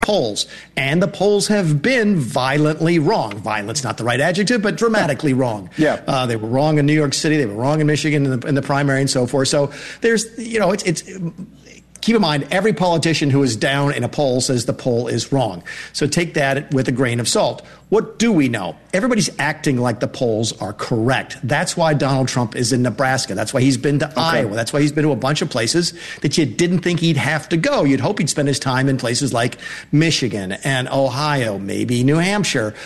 polls. And the polls have been violently wrong. Violent's not the right adjective, but dramatically wrong. Yeah. They were wrong in New York City. They were wrong in Michigan in the primary and so forth. So there's, it's keep in mind, every politician who is down in a poll says the poll is wrong. So take that with a grain of salt. What do we know? Everybody's acting like the polls are correct. That's why Donald Trump is in Nebraska. That's why he's been to Iowa. That's why he's been to a bunch of places that you didn't think he'd have to go. You'd hope he'd spend his time in places like Michigan and Ohio, maybe New Hampshire.